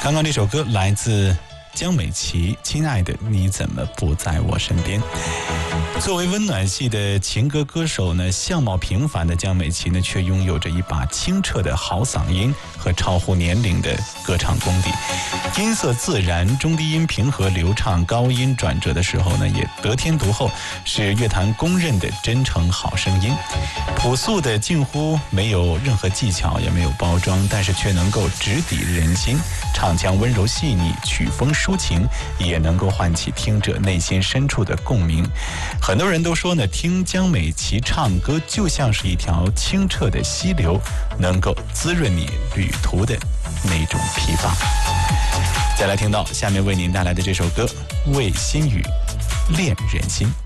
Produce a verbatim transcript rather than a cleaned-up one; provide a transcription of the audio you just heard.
刚刚这首歌来自江美琪，亲爱的你怎么不在我身边。作为温暖系的情歌歌手呢，相貌平凡的江美琪呢，却拥有着一把清澈的好嗓音和超乎年龄的歌唱功底。音色自然，中低音平和流畅，高音转折的时候呢，也得天独厚，是乐坛公认的真诚好声音。朴素的近乎没有任何技巧，也没有包装，但是却能够直抵人心。唱腔温柔细腻，曲风抒情，也能够唤起听者内心深处的共鸣。很多人都说呢，听江美琪唱歌就像是一条清澈的溪流，能够滋润你旅途的那种疲乏。再来听到下面为您带来的这首歌《为心语恋人心》。